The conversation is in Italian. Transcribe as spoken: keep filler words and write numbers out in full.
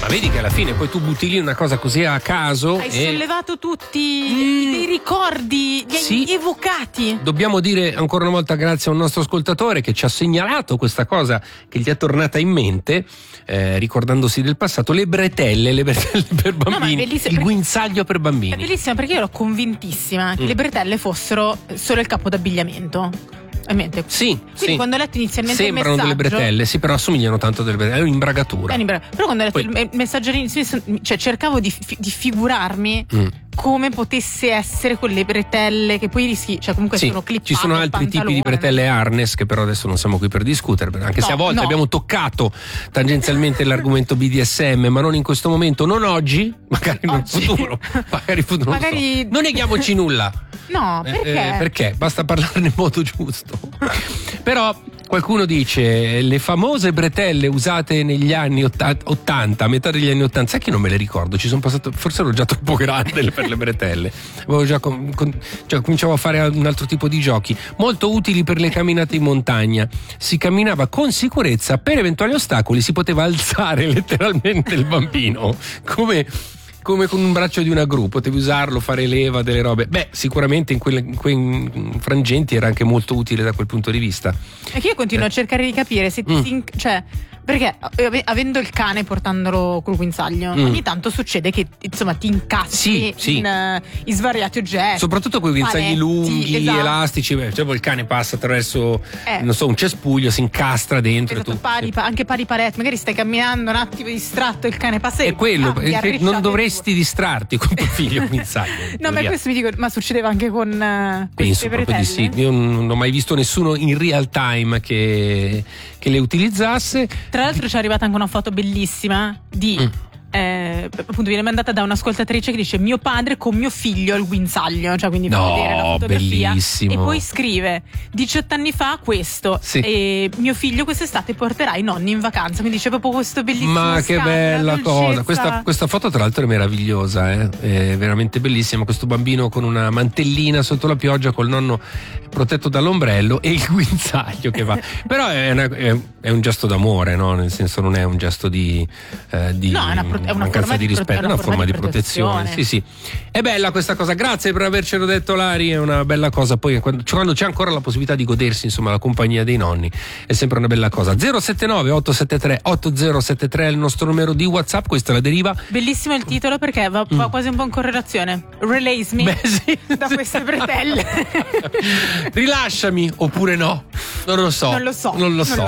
Ma vedi che alla fine poi tu butti lì una cosa così a caso. Hai e... sollevato tutti mm. i ricordi, li sì. hai evocati. Dobbiamo dire ancora una volta grazie a un nostro ascoltatore che ci ha segnalato questa cosa che gli è tornata in mente, eh, ricordandosi del passato, le bretelle, le bretelle per bambini, no, il perché... guinzaglio per bambini. È bellissima perché io ero convintissima che mm. le bretelle fossero solo il capo d'abbigliamento. Mente. Sì, quindi sì. quando ho letto inizialmente sembrano il messaggio, delle bretelle, sì, però assomigliano tanto a delle bretelle, è un'imbragatura. È un'imbragatura. Però quando ho letto Poi... il messaggio all'inizio, cioè cercavo di, di figurarmi mm. come potesse essere quelle bretelle che poi rischi, cioè comunque sì, sono clippate. Ci sono altri tipi di bretelle harness che però adesso non siamo qui per discutere, anche no, se a volte no. abbiamo toccato tangenzialmente l'argomento B D S M, ma non in questo momento, non oggi, magari in un futuro, magari in futuro. Magari... Non, so. Non neghiamoci nulla. No, perché? Eh, perché? Basta parlarne in modo giusto. Però qualcuno dice le famose bretelle usate negli anni ottanta, a metà degli anni ottanta, sai che non me le ricordo, ci sono passato, forse ero già troppo grande per le bretelle. Avevo già con, con, cioè, cominciavo a fare un altro tipo di giochi, molto utili per le camminate in montagna. Si camminava con sicurezza, per eventuali ostacoli si poteva alzare letteralmente il bambino, come come con un braccio di una gru, potevi usarlo, fare leva, delle robe. Beh, sicuramente in, quelle, in quei frangenti era anche molto utile da quel punto di vista. E che io continuo eh. a cercare di capire se mm. ti, cioè, perché avendo il cane portandolo col guinzaglio, mm. ogni tanto succede che insomma ti incassi sì, sì. in, uh, in svariati oggetti. Soprattutto con i guinzagli paletti, lunghi, esatto. elastici, beh, cioè il cane passa attraverso eh. non so, un cespuglio, si incastra dentro. Esatto, e tu, pari, sì. anche pari paretti, magari stai camminando un attimo distratto, il cane passa e è quello, cambia, è non dovresti distrarti con tuo figlio guinzaglio. No, ma questo mi dico, ma succedeva anche con uh, penso proprio di sì. Io non ho mai visto nessuno in real time che, che le utilizzasse. Tra l'altro ci è arrivata anche una foto bellissima di mm. eh, appunto viene mandata da un'ascoltatrice che dice mio padre con mio figlio al guinzaglio, cioè quindi fa no, vedere la fotografia bellissimo. E poi scrive diciotto anni fa questo sì. e mio figlio quest'estate porterà i nonni in vacanza, quindi c'è proprio questo bellissimo ma che scambio, bella cosa questa, questa foto tra l'altro è meravigliosa, eh? È veramente bellissima, questo bambino con una mantellina sotto la pioggia col nonno protetto dall'ombrello e il guinzaglio che va però è, una, è, è un gesto d'amore, no? Nel senso non è un gesto di, eh, di no, è una, pro- è una mancanza di rispetto, è una, una forma, forma di, di protezione. protezione sì sì è bella questa cosa, grazie per avercelo detto Lari, è una bella cosa poi quando, quando c'è ancora la possibilità di godersi insomma la compagnia dei nonni è sempre una bella cosa. Zero sette nove otto sette tre otto zero sette tre è il nostro numero di WhatsApp, questa è La Deriva. Bellissimo il titolo perché va, va mm. quasi un po' in correlazione. Release me Beh, sì. da queste bretelle. Rilasciami oppure no, non lo so non lo so non lo so